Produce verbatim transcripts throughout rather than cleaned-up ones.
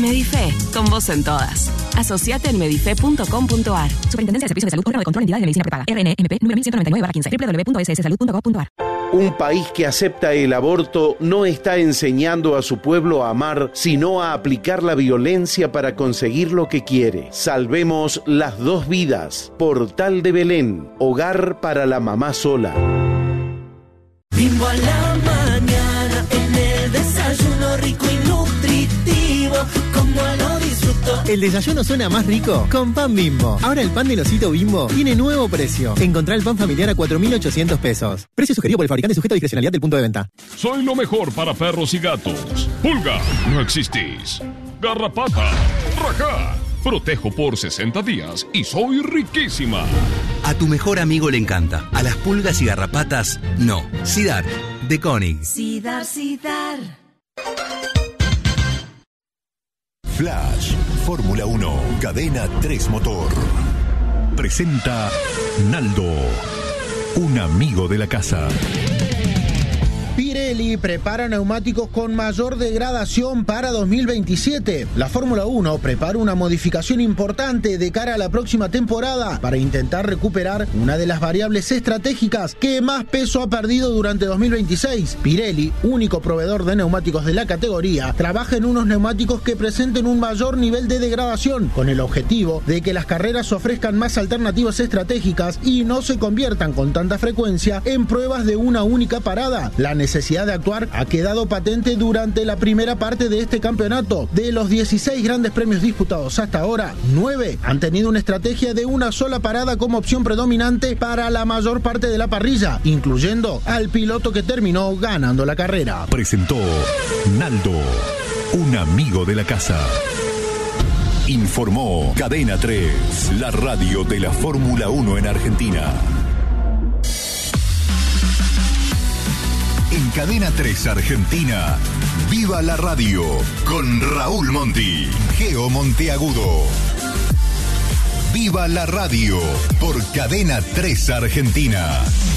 Medife, con vos en todas. Asociate en medife punto com punto ar. Superintendencia de Servicios de Salud, órgano de control de entidades de medicina prepaga. R N M P número mil ciento noventa y nueve barra quince. doble u doble u doble u punto s s salud punto gov punto ar. Un país que acepta el aborto no está enseñando a su pueblo a amar, sino a aplicar la violencia para conseguir lo que quiere. Salvemos las dos vidas. Portal de Belén, hogar para la mamá sola. Bimbo a la mañana, en el desayuno rico y nutritivo, como lo disfruto. El desayuno suena más rico con pan Bimbo. Ahora el pan del osito Bimbo tiene nuevo precio. Encontrá el pan familiar a cuatro mil ochocientos pesos. Precio sugerido por el fabricante, sujeto a discrecionalidad del punto de venta. Soy lo mejor para perros y gatos. Pulga, no existís. Garrapata, rajá. Protejo por sesenta días y soy riquísima. A tu mejor amigo le encanta. A las pulgas y garrapatas, no. Sidar, de Koenig. Sidar, Sidar. Flash, Fórmula uno, Cadena tres Motor. Presenta Naldo, un amigo de la casa. Pirelli prepara neumáticos con mayor degradación para dos mil veintisiete. La Fórmula uno prepara una modificación importante de cara a la próxima temporada para intentar recuperar una de las variables estratégicas que más peso ha perdido durante dos mil veintiséis. Pirelli, único proveedor de neumáticos de la categoría, trabaja en unos neumáticos que presenten un mayor nivel de degradación, con el objetivo de que las carreras ofrezcan más alternativas estratégicas y no se conviertan con tanta frecuencia en pruebas de una única parada. La necesidad de actuar ha quedado patente durante la primera parte de este campeonato. De los dieciséis grandes premios disputados hasta ahora, nueve han tenido una estrategia de una sola parada como opción predominante para la mayor parte de la parrilla, incluyendo al piloto que terminó ganando la carrera. Presentó Naldo, un amigo de la casa. Informó Cadena tres, la radio de la Fórmula uno en Argentina. En Cadena tres Argentina, Viva la Radio, con Raúl Monti, Geo Monteagudo. Viva la Radio, por Cadena tres Argentina.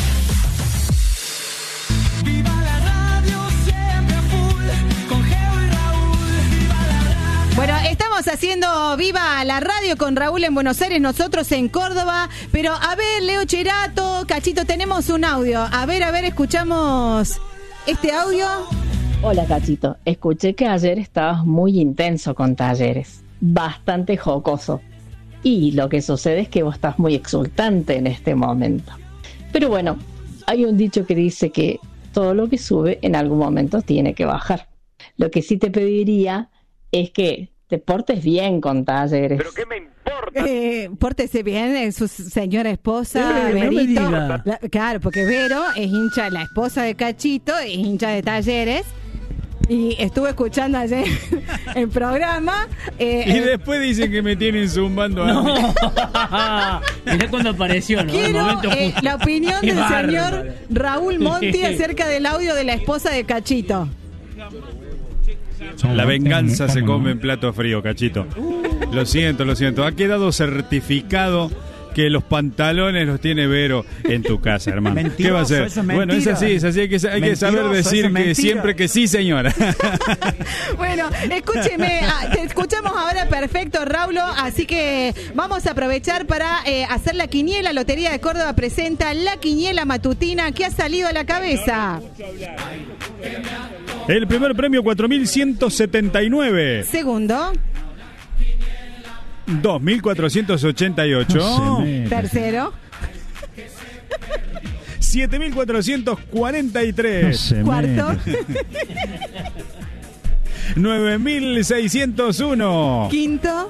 Viva la radio, siempre a full, con Geo y Raúl. Viva la radio. Bueno, estamos haciendo Viva la Radio con Raúl en Buenos Aires, nosotros en Córdoba. Pero a ver, Leo Cherato, Cachito, tenemos un audio. A ver, a ver, escuchamos este audio. Hola, Cachito. Escuché que ayer estabas muy intenso con Talleres. Bastante jocoso. Y lo que sucede es que vos estás muy exultante en este momento. Pero bueno, hay un dicho que dice que todo lo que sube en algún momento tiene que bajar. Lo que sí te pediría es que te portes bien con Talleres. ¿Pero qué me importa? Eh, pórtese bien, es su señora esposa, Eh, no me Verito. diga. La- claro, porque Vero es hincha, la esposa de Cachito, es hincha de Talleres. Y estuve escuchando ayer el programa. Eh, Y después dicen que me tienen zumbando a mí. Mirá cuando apareció, ¿no? El Quiero momento eh, justo. la opinión Qué del bárbaro. señor Raúl Monti acerca del audio de la esposa de Cachito. La venganza se come en plato frío, Cachito. Lo siento, lo siento. Ha quedado certificado que los pantalones los tiene Vero en tu casa, hermano. Mentiroso, ¿Qué va a hacer? eso es Bueno, es mentira. así, es así. Hay que, hay que saber Mentiroso, decir eso es que mentira. siempre que sí, señora. Bueno, escúcheme, ah, te escuchamos ahora perfecto, Raulo, así que vamos a aprovechar para eh, hacer la quiniela. Lotería de Córdoba presenta la quiniela matutina que ha salido a la cabeza. El primer premio, cuatro mil ciento setenta y nueve. Segundo. dos mil cuatrocientos ochenta y ocho. Tercero. siete mil cuatrocientos cuarenta y tres. Cuarto. nueve mil seiscientos uno. Quinto.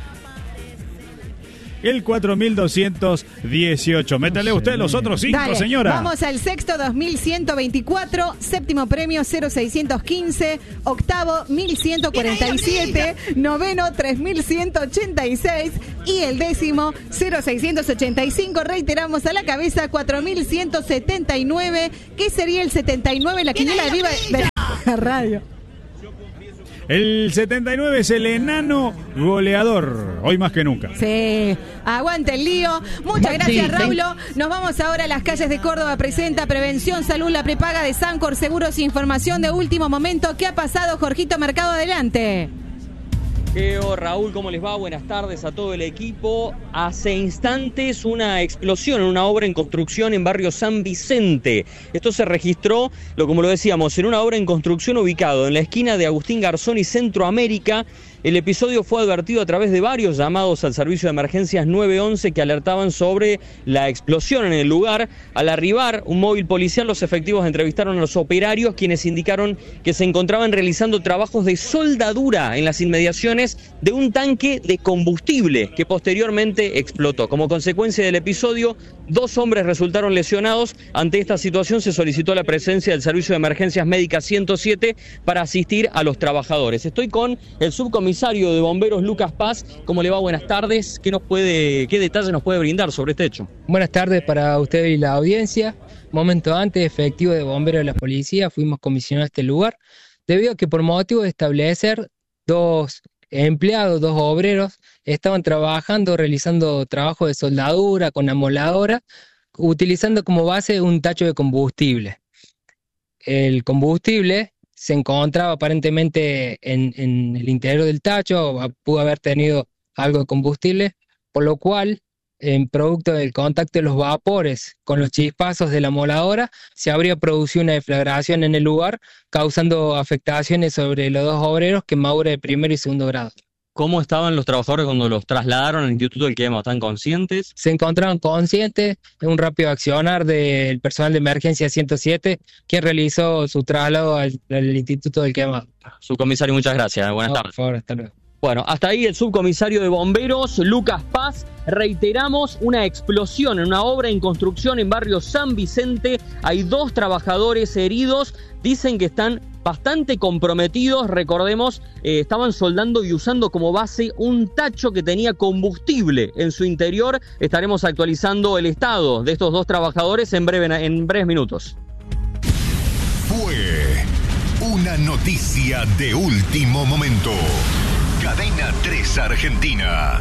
El cuatro mil doscientos dieciocho. Métale usted los otros cinco, Dale, señora. vamos al sexto, dos mil ciento veinticuatro. Séptimo premio, cero seiscientos quince. Octavo, mil ciento cuarenta y siete. Noveno, tres mil ciento ochenta y seis. Y el décimo, cero seiscientos ochenta y cinco. Reiteramos a la cabeza, cuatro mil ciento setenta y nueve. ¿Qué sería el setenta y nueve? La quiniela de Viva de la Radio. El setenta y nueve es el enano goleador. Hoy más que nunca. Sí, aguante el lío. Muchas gracias, Sí, Raulo. Nos vamos ahora a las calles de Córdoba. Presenta Prevención Salud, la prepaga de Sancor Seguros. Información de último momento. ¿Qué ha pasado, Jorgito Mercado? Adelante. Geo, Raúl, ¿cómo les va? Buenas tardes a todo el equipo. Hace instantes una explosión en una obra en construcción en barrio San Vicente. Esto se registró, lo como lo decíamos, en una obra en construcción ubicado en la esquina de Agustín Garzón y Centroamérica. El episodio fue advertido a través de varios llamados al servicio de emergencias nueve once que alertaban sobre la explosión en el lugar. Al arribar un móvil policial, los efectivos entrevistaron a los operarios, quienes indicaron que se encontraban realizando trabajos de soldadura en las inmediaciones de un tanque de combustible que posteriormente explotó. Como consecuencia del episodio, dos hombres resultaron lesionados. Ante esta situación se solicitó la presencia del servicio de emergencias médicas ciento siete para asistir a los trabajadores. Estoy con el subcomisario de bomberos Lucas Paz. ¿Cómo le va? Buenas tardes. ¿Qué nos puede, qué detalles nos puede brindar sobre este hecho? Buenas tardes para usted y la audiencia. Momento antes, efectivo de bomberos de la policía, fuimos comisionados a este lugar, debido a que por motivo de establecer, dos empleados, dos obreros, estaban trabajando, realizando trabajo de soldadura con amoladora, utilizando como base un tacho de combustible. El combustible se encontraba aparentemente en, en el interior del tacho, pudo haber tenido algo de combustible, por lo cual, en producto del contacto de los vapores con los chispazos de la amoladora, se habría producido una deflagración en el lugar, causando afectaciones sobre los dos obreros, quemadura de primero y segundo grado. ¿Cómo estaban los trabajadores cuando los trasladaron al Instituto del Quema? ¿Están conscientes? Se encontraban conscientes de un rápido accionar del personal de emergencia ciento siete, quien realizó su traslado al, al Instituto del Quema. Subcomisario, muchas gracias. Buenas no, tardes. Por favor, hasta luego. Bueno, hasta ahí el subcomisario de bomberos, Lucas Paz. Reiteramos, una explosión en una obra en construcción en barrio San Vicente. Hay dos trabajadores heridos. Dicen que están bastante comprometidos. Recordemos, eh, estaban soldando y usando como base un tacho que tenía combustible en su interior. Estaremos actualizando el estado de estos dos trabajadores en, breve, en breves minutos. Fue una noticia de último momento. Cadena tres Argentina.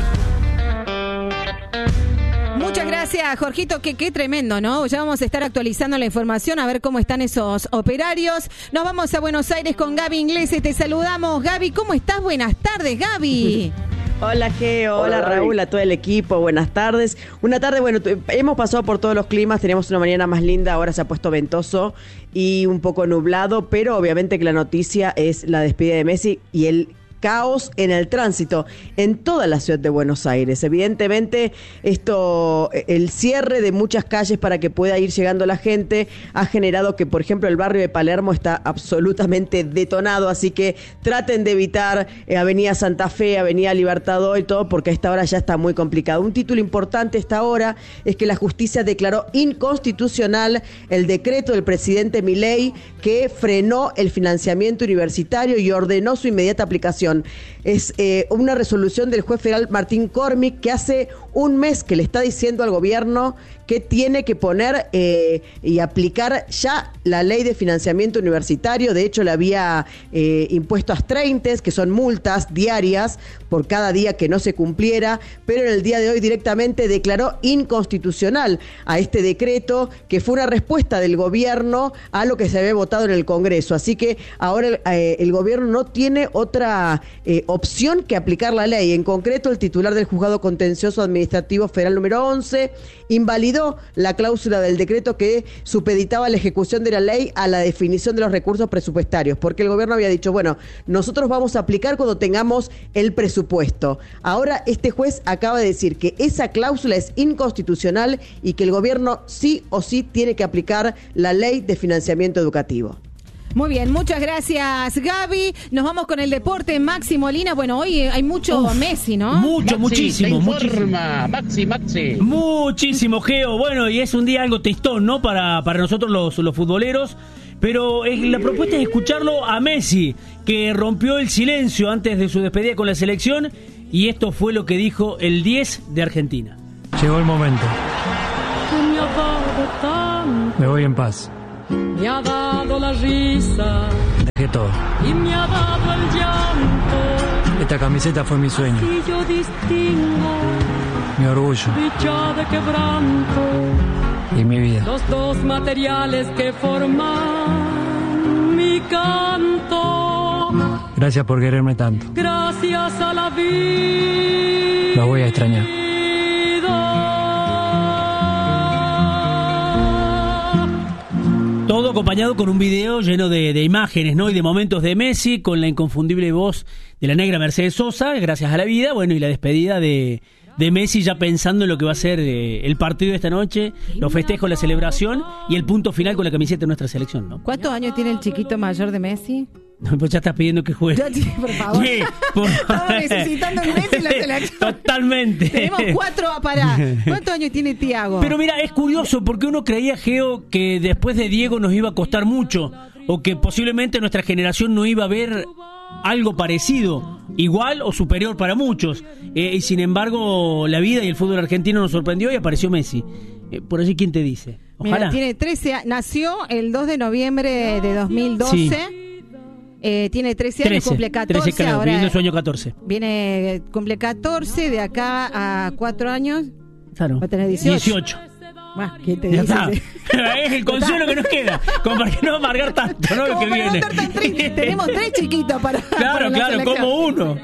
Muchas gracias, Jorgito, que qué tremendo, ¿no? Ya vamos a estar actualizando la información, a ver cómo están esos operarios. Nos vamos a Buenos Aires con Gaby Inglese, te saludamos. Gaby, ¿cómo estás? Buenas tardes, Gaby. Hola, Geo, hola, hola Raúl, a todo el equipo, buenas tardes. Una tarde, bueno, t- hemos pasado por todos los climas, tenemos una mañana más linda, ahora se ha puesto ventoso y un poco nublado, pero obviamente que la noticia es la despedida de Messi y el caos en el tránsito en toda la ciudad de Buenos Aires. Evidentemente, esto, el cierre de muchas calles para que pueda ir llegando la gente ha generado que, por ejemplo, el barrio de Palermo está absolutamente detonado, así que traten de evitar eh, Avenida Santa Fe, Avenida Libertador y todo, porque a esta hora ya está muy complicado. Un título importante a esta hora es que la justicia declaró inconstitucional el decreto del presidente Milei que frenó el financiamiento universitario y ordenó su inmediata aplicación. Es eh, una resolución del juez federal Martín Cormick que hace un mes que le está diciendo al gobierno que tiene que poner eh, y aplicar ya la ley de financiamiento universitario. De hecho, le había eh, impuesto astreintes, que son multas diarias por cada día que no se cumpliera, pero en el día de hoy directamente declaró inconstitucional a este decreto, que fue una respuesta del gobierno a lo que se había votado en el Congreso. Así que ahora el, eh, el gobierno no tiene otra eh, opción que aplicar la ley. En concreto, el titular del Juzgado Contencioso Administrativo Federal número once invalidó la cláusula del decreto que supeditaba la ejecución de la ley a la definición de los recursos presupuestarios, porque el gobierno había dicho, bueno, nosotros vamos a aplicar cuando tengamos el presupuesto. Ahora este juez acaba de decir que esa cláusula es inconstitucional y que el gobierno sí o sí tiene que aplicar la ley de financiamiento educativo. Muy bien, muchas gracias, Gaby. Nos vamos con el deporte. Maxi Molina. Bueno, hoy hay mucho Uf, Messi, ¿no? Mucho, Maxi, muchísimo, muchísimo. Maxi, Maxi. Muchísimo, Geo. Bueno, y es un día algo tristón, ¿no? Para, para nosotros los, los futboleros. Pero es, la propuesta es escucharlo a Messi, que rompió el silencio antes de su despedida con la selección. Y esto fue lo que dijo el diez de Argentina. Llegó el momento. Me voy en paz. Me ha dado la risa. Dejé todo. Y me ha dado el llanto. Esta camiseta fue mi sueño. Y yo distingo mi orgullo. Dicha de quebranto. Y mi vida. Los dos materiales que forman mi canto. Gracias por quererme tanto. Gracias a la vida. Lo voy a extrañar. Todo acompañado con un video lleno de, de imágenes, ¿no? Y de momentos de Messi, con la inconfundible voz de la negra Mercedes Sosa, gracias a la vida, bueno, y la despedida de, de Messi ya pensando en lo que va a ser eh, el partido de esta noche, los festejos, la celebración y el punto final con la camiseta de nuestra selección, ¿no? ¿Cuántos años tiene el chiquito mayor de Messi? No, pues ya estás pidiendo que juegue. Ya, sí, por favor. Sí, por... Estamos necesitando un Messi en la selección. Totalmente. Tenemos cuatro para... ¿Cuántos años tiene Thiago? Pero mira, es curioso porque uno creía, Geo, que después de Diego nos iba a costar mucho o que posiblemente nuestra generación no iba a ver algo parecido, igual o superior para muchos. Eh, y sin embargo, la vida y el fútbol argentino nos sorprendió y apareció Messi. Eh, por allí, ¿quién te dice? Ojalá. Mira, tiene trece años. Nació el dos de noviembre de dos mil doce. Sí. Eh, tiene trece años, trece, cumple catorce. trece, claro, ahora viene su año catorce. Viene, cumple catorce, de acá a cuatro años. Claro. Va a tener dieciocho. dieciocho. Bueno, ¿quién te Ya dice? está. Es el consuelo que nos queda, como para que no amargar tanto, ¿no? Lo que para viene. No estar tan triste. Tenemos tres chiquitos para. Claro, para la claro, selección. como uno.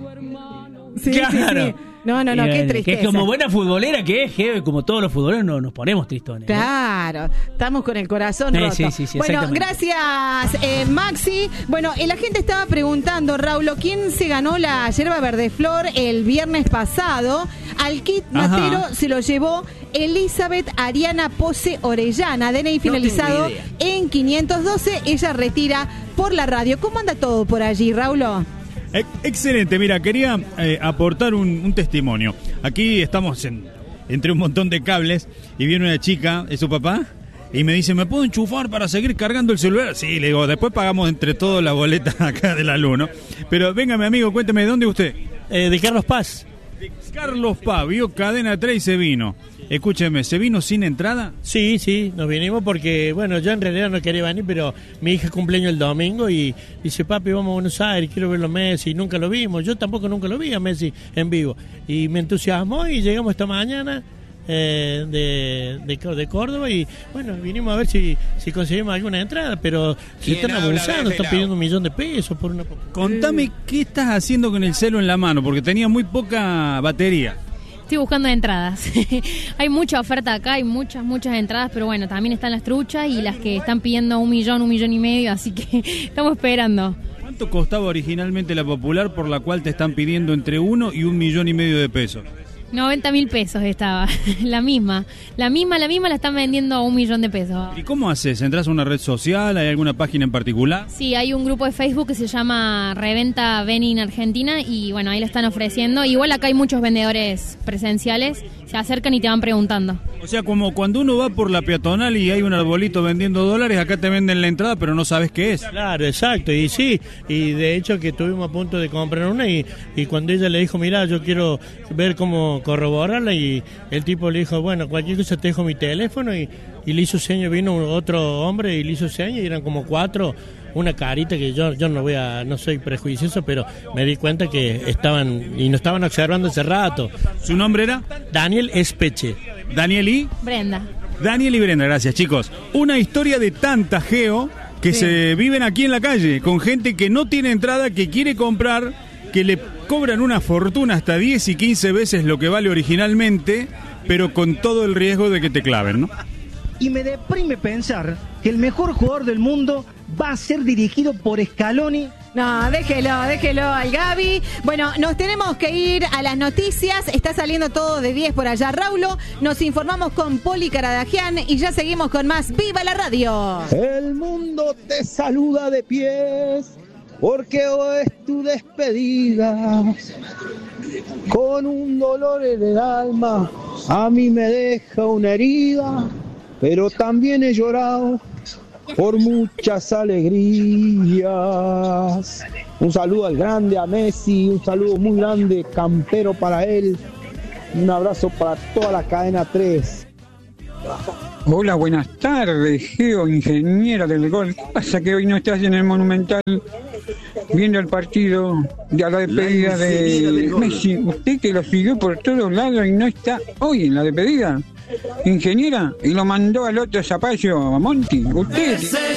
Sí, claro. sí, sí. No, no, no, Eh, qué tristeza. Que es como buena futbolera que es, Geo, como todos los futboleros no, nos ponemos tristones. ¿no? Claro, estamos con el corazón Sí, roto. sí, sí, sí, bueno, exactamente. gracias eh, Maxi. Bueno, eh, la gente estaba preguntando, Raúl, ¿quién se ganó la yerba verde flor el viernes pasado? Al kit Ajá. matero se lo llevó Elizabeth Ariana Pose Orellana, D N I finalizado tengo idea. en quinientos doce. Ella retira por la radio. ¿Cómo anda todo por allí, Raúl? E- Excelente, mira, quería eh, aportar un, un testimonio. Aquí estamos en, entre un montón de cables y viene una chica, es su papá, y me dice, ¿me puedo enchufar para seguir cargando el celular? Sí, le digo, después pagamos entre todos la boleta acá de la luz, ¿no? Pero venga, mi amigo, cuénteme, ¿de dónde usted? Eh, de Carlos Paz. De Carlos Paz, vio Cadena tres y se vino. Escúcheme, ¿se vino sin entrada? Sí, sí, nos vinimos porque, bueno, yo en realidad no quería venir, pero mi hija cumpleaños el domingo y dice, papi, vamos a Buenos Aires, quiero verlo a Messi, nunca lo vimos, yo tampoco nunca lo vi a Messi en vivo. Y me entusiasmó y llegamos esta mañana eh, de, de, de Córdoba y, bueno, vinimos a ver si, si conseguimos alguna entrada, pero se están abusando, están pidiendo un millón de pesos por una... Contame, ¿qué estás haciendo con el celu en la mano? Porque tenía muy poca batería. Estoy buscando entradas. Hay mucha oferta acá, hay muchas, muchas entradas, pero bueno, también están las truchas y las que están pidiendo un millón, un millón y medio, así que estamos esperando. ¿Cuánto costaba originalmente la popular por la cual te están pidiendo entre uno y un millón y medio de pesos? noventa mil pesos estaba, la misma. La misma, la misma la están vendiendo a un millón de pesos. ¿Y cómo haces? ¿Entras a una red social? ¿Hay alguna página en particular? Sí, hay un grupo de Facebook que se llama Reventa Benin Argentina y bueno, ahí lo están ofreciendo. Igual acá hay muchos vendedores presenciales, se acercan y te van preguntando. O sea, como cuando uno va por la peatonal y hay un arbolito vendiendo dólares, acá te venden la entrada, pero no sabes qué es. Claro, exacto, y sí, y de hecho que estuvimos a punto de comprar una y, y cuando ella le dijo, mira, yo quiero ver cómo corroborarla y el tipo le dijo, bueno, cualquier cosa te dejo mi teléfono y, y le hizo señas, vino otro hombre y le hizo señas y eran como cuatro, una carita que yo yo no voy a, no soy prejuicioso, pero me di cuenta que estaban y nos estaban observando hace rato. ¿Su nombre era? Daniel Espeche. ¿Daniel y? Brenda. Daniel y Brenda, gracias chicos. Una historia de tanta, Geo, que Sí. se viven aquí en la calle, con gente que no tiene entrada, que quiere comprar, que le cobran una fortuna hasta diez y quince veces lo que vale originalmente, pero con todo el riesgo de que te claven, ¿no? Y me deprime pensar que el mejor jugador del mundo va a ser dirigido por Scaloni. No, déjelo, déjelo al Gaby. Bueno, nos tenemos que ir a las noticias. Está saliendo todo de diez por allá, Raulo. Nos informamos con Poli Caradagian y ya seguimos con más ¡Viva la Radio! El mundo te saluda de pies porque hoy es tu despedida. Con un dolor en el alma a mí me deja una herida, pero también he llorado por muchas alegrías. Un saludo al grande, a Messi, un saludo muy grande, campero para él. Un abrazo para toda la cadena tres. Hola, buenas tardes, Geo, ingeniera del gol. ¿Qué pasa que hoy no estás en el Monumental viendo el partido de la despedida de Messi? Usted que lo siguió por todos lados y no está hoy en la despedida. Ingeniera, y lo mandó al otro zapallo, a Monti. Usted...